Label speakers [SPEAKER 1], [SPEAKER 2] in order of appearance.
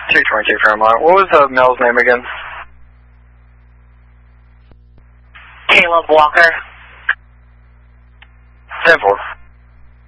[SPEAKER 1] 222 Fairmont. What was the male's name again?
[SPEAKER 2] Caleb Walker.
[SPEAKER 1] 10-4.